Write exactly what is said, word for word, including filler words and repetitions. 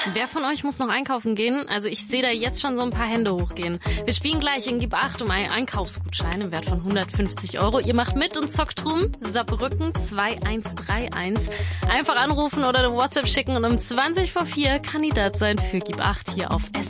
Wer von euch muss noch einkaufen gehen? Also ich sehe da jetzt schon so ein paar Hände hochgehen. Wir spielen gleich in Gib acht um einen Einkaufsgutschein im Wert von hundertfünfzig Euro. Ihr macht mit und zockt rum. Saarbrücken zwei eins drei eins. Einfach anrufen oder eine WhatsApp schicken und um zwanzig vor vier Kandidat sein für Gib acht hier auf